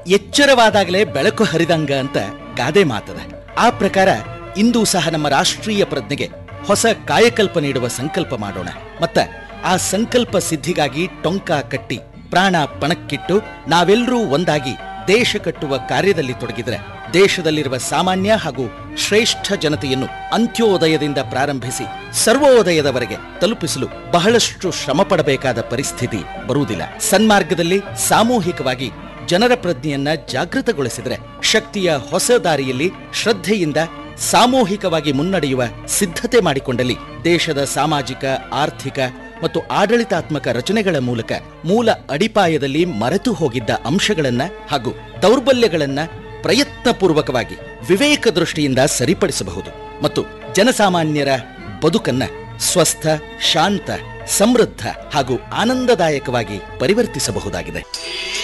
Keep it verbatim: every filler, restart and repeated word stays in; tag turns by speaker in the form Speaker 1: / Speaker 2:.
Speaker 1: ಎಚ್ಚರವಾದಾಗಲೇ ಬೆಳಕು ಹರಿದಂಗ ಅಂತ ಗಾದೆ ಮಾತದ. ಆ ಪ್ರಕಾರ ಇಂದು ಸಹ ನಮ್ಮ ರಾಷ್ಟ್ರೀಯ ಪ್ರಜ್ಞೆಗೆ ಹೊಸ ಕಾಯಕಲ್ಪ ನೀಡುವ ಸಂಕಲ್ಪ ಮಾಡೋಣ. ಮತ್ತ ಆ ಸಂಕಲ್ಪ ಸಿದ್ಧಿಗಾಗಿ ಟೊಂಕ ಕಟ್ಟಿ ಪ್ರಾಣ ಪಣಕ್ಕಿಟ್ಟು ನಾವೆಲ್ಲರೂ ಒಂದಾಗಿ ದೇಶ ಕಟ್ಟುವ ಕಾರ್ಯದಲ್ಲಿ ತೊಡಗಿದರೆ ದೇಶದಲ್ಲಿರುವ ಸಾಮಾನ್ಯ ಹಾಗೂ ಶ್ರೇಷ್ಠ ಜನತೆಯನ್ನು ಅಂತ್ಯೋದಯದಿಂದ ಪ್ರಾರಂಭಿಸಿ ಸರ್ವೋದಯದವರೆಗೆ ತಲುಪಿಸಲು ಬಹಳಷ್ಟು ಶ್ರಮ ಪಡಬೇಕಾದ ಪರಿಸ್ಥಿತಿ ಬರುವುದಿಲ್ಲ. ಸನ್ಮಾರ್ಗದಲ್ಲಿ ಸಾಮೂಹಿಕವಾಗಿ ಜನರ ಪ್ರಜ್ಞೆಯನ್ನ ಜಾಗೃತಗೊಳಿಸಿದರೆ ಶಕ್ತಿಯ ಹೊಸ ದಾರಿಯಲ್ಲಿ ಶ್ರದ್ಧೆಯಿಂದ ಸಾಮೂಹಿಕವಾಗಿ ಮುನ್ನಡೆಯುವ ಸಿದ್ಧತೆ ಮಾಡಿಕೊಂಡಲ್ಲಿ ದೇಶದ ಸಾಮಾಜಿಕ, ಆರ್ಥಿಕ ಮತ್ತು ಆಡಳಿತಾತ್ಮಕ ರಚನೆಗಳ ಮೂಲಕ ಮೂಲ ಅಡಿಪಾಯದಲ್ಲಿ ಮರೆತು ಹೋಗಿದ್ದ ಅಂಶಗಳನ್ನ ಹಾಗೂ ದೌರ್ಬಲ್ಯಗಳನ್ನ ಪ್ರಯತ್ನಪೂರ್ವಕವಾಗಿ ವಿವೇಕ ದೃಷ್ಟಿಯಿಂದ ಸರಿಪಡಿಸಬಹುದು ಮತ್ತು ಜನಸಾಮಾನ್ಯರ ಬದುಕನ್ನ ಸ್ವಸ್ಥ, ಶಾಂತ, ಸಮೃದ್ಧ ಹಾಗೂ ಆನಂದದಾಯಕವಾಗಿ ಪರಿವರ್ತಿಸಬಹುದಾಗಿದೆ.